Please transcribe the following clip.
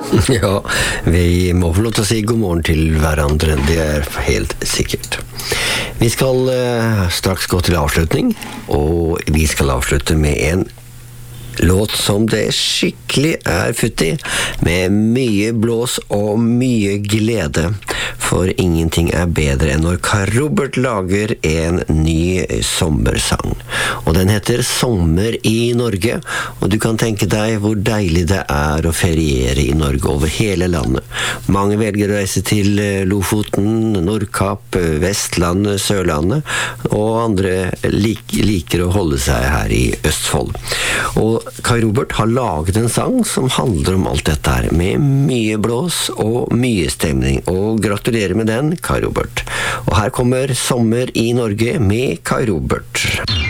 Ja, vi må få lov til å si god morgen til hverandre, det helt sikkert. Vi skal straks gå til avslutning, og vi skal avslutte med en låt som det skikkelig futt i, med mye blås og mye glede. For ingenting bedre enn når Kai Robert lager en ny sommersang. Og den heter Sommer i Norge, og du kan tenke deg hvor deilig det å feriere i Norge over hele landet. Mange velger å reise til Lofoten, Nordkapp, Vestlandet, Sørlandet, og andre liker å holde seg her i Østfold. Og Kai Robert har laget en sang som handler om alt dette her, med mye blås og mye stemning, og gratulerer med den, Kai Robert. Og her kommer Sommer i Norge med Kai Robert.